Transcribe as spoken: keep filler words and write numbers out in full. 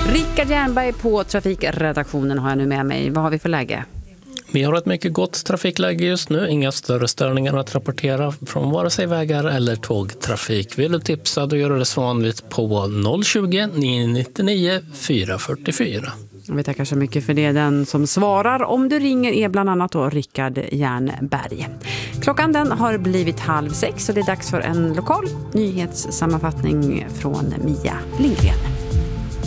Rickard Jernberg på trafikredaktionen har jag nu med mig. Vad har vi för läge? Vi har ett mycket gott trafikläge just nu. Inga större störningar att rapportera från vare sig vägar eller tågtrafik. Vill du tipsa, då gör du det så vanligt på noll tjugo, nio nittionio, fyra fyrtiofyra. Vi tackar så mycket för det. Den som svarar om du ringer är bland annat då Rickard Jernberg. Klockan den har blivit halv sex och det är dags för en lokal nyhetssammanfattning från Mia Lindgren.